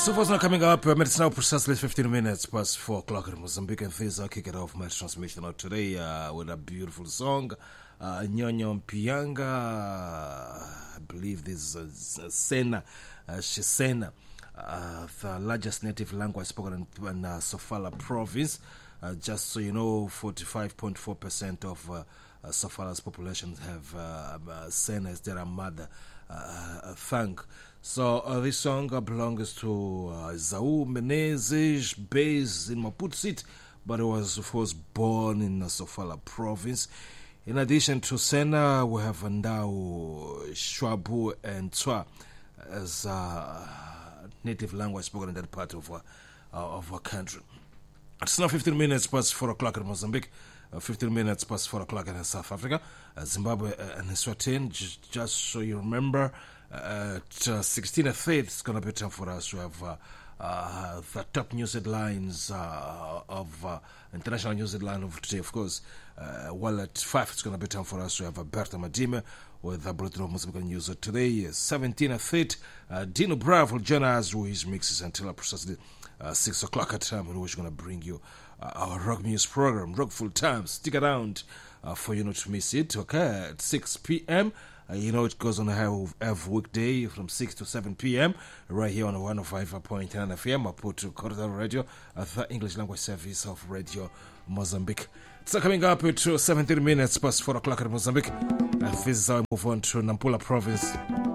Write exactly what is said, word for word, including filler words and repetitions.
So far, it's not coming up. It's now precisely fifteen minutes past four o'clock in Mozambique, and things are kicking off my transmission out today uh, with a beautiful song, uh, Nyonyo Mpianga. I believe this is uh, Sena, uh, Shisena, uh, the largest native language spoken in, in uh, Sofala province. Uh, just so you know, forty-five point four percent of uh, uh, Sofala's population have uh, uh, Sena as their mother uh, tongue. So uh, this song uh, belongs to uh, Zau Menezes, based in Maputo City, but it was of course born in uh, Sofala province. In addition to Sena, we have Ndau, Shwabu, and Tswa as uh, native language spoken in that part of, uh, uh, of our country. It's now fifteen minutes past four o'clock in Mozambique, uh, fifteen minutes past four o'clock in South Africa, uh, Zimbabwe, uh, and Eswatini. Just, just so you remember, uh, at uh, sixteen at eight, it's going to be time for us to have uh, uh, the top news headlines uh, of uh, international news headline of today, of course. Uh, while at five, it's going to be time for us to have uh, Berta Madime with the Bulletin of Mozambique news of today. Uh, seventeen at eight, uh, Dino Bravo will join us with his mixes until uh, precisely Uh, six o'clock at time, when we're going to bring you uh, our rock music program, Rock Full Time. Stick around uh, for you not to miss it. Okay, at six p.m. Uh, you know it goes on every weekday from six to seven p.m. right here on one oh five point nine F M. I put to Corridor Radio, uh, the English language service of Radio Mozambique. So coming up to seventeen minutes past four o'clock at Mozambique. Uh, this is how we move on to Nampula province.